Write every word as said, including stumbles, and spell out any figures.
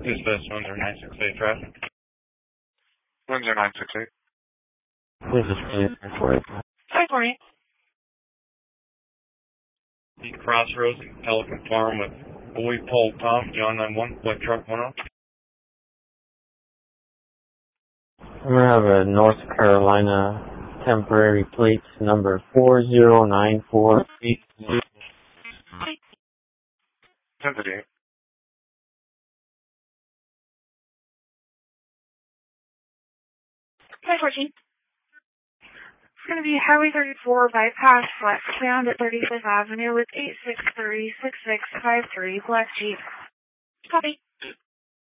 Dispatch one zero nine six eight traffic. one zero nine six eight. This is clear for it. Hi, morning. The Crossroads and Pelican Farm with Boy Paul Tom, John nine one, Black Truck one oh. I'm going to have a North Carolina temporary plates number four zero nine four eight. ten fifty-eight. Hi, fourteen. It's going to be Highway thirty-four bypass westbound at thirty-fifth Avenue with eight six three six six five three Black Jeep. Copy.